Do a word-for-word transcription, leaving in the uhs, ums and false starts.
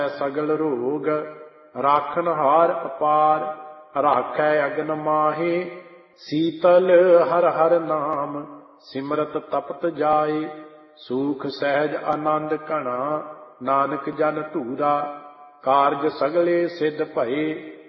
ਸਗਲ ਰੋਗ, ਰਾਖਨ ਹਾਰ ਅਪਾਰ। ਰਾਖੈ ਅਗਨ ਮਾਹੇ, ਸੀਤਲ ਹਰ ਹਰ ਨਾਮ। ਸਿਮਰਤ ਤਪਤ ਜਾਏ, ਸੂਖ ਸਹਿਜ ਆਨੰਦ ਘਣਾ। ਨਾਨਕ ਜਨ ਧੂਰਾ, ਕਾਰਜ ਸਗਲੇ ਸਿੱਧ ਭਏ।